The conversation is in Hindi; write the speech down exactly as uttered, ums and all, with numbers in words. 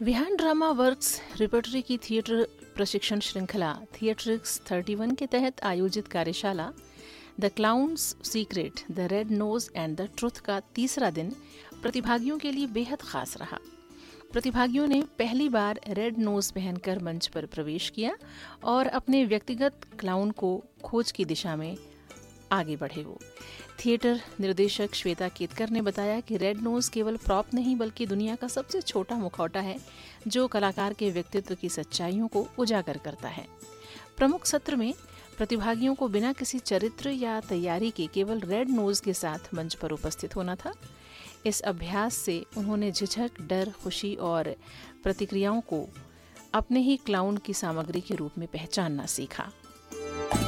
विहान ड्रामा वर्क्स रिपर्टरी की थिएटर प्रशिक्षण श्रृंखला थिएट्रिक्स इकतीस के तहत आयोजित कार्यशाला the clowns secret, the red knows and the truth का तीसरा दिन प्रतिभागियों के लिए बेहद खास रहा। प्रतिभागियों ने पहली बार रेड नोज पहनकर मंच पर प्रवेश किया और अपने व्यक्तिगत क्लाउन को खोज की दिशा में आगे बढ़े। वो थिएटर निर्देशक श्वेता केतकर ने बताया कि रेड नोज केवल प्रॉप नहीं बल्कि दुनिया का सबसे छोटा मुखौटा है जो कलाकार के व्यक्तित्व की सच्चाइयों को उजागर करता है। प्रमुख सत्र में प्रतिभागियों को बिना किसी चरित्र या तैयारी के केवल रेड नोज के साथ मंच पर उपस्थित होना था। इस अभ्यास से उन्होंने झिझक, डर, खुशी और प्रतिक्रियाओं को अपने ही क्लाउन की सामग्री के रूप में पहचानना सीखा।